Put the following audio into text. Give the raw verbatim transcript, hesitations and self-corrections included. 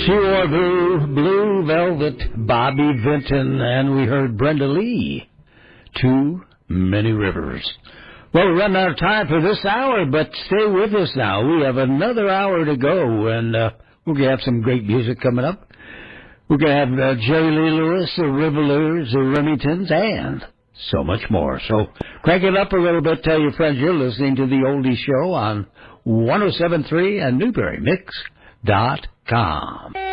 She wore blue, blue velvet, Bobby Vinton, and we heard Brenda Lee. Too Many Rivers. Well, we're running out of time for this hour, but stay with us now. We have another hour to go, and uh, we're going to have some great music coming up. We're going to have uh, Jerry Lee Lewis, the Rivalers, the Remingtons, and so much more. So crank it up a little bit. Tell your friends you're listening to the Oldie Show on one oh seven point three and Newberry Mix dot com.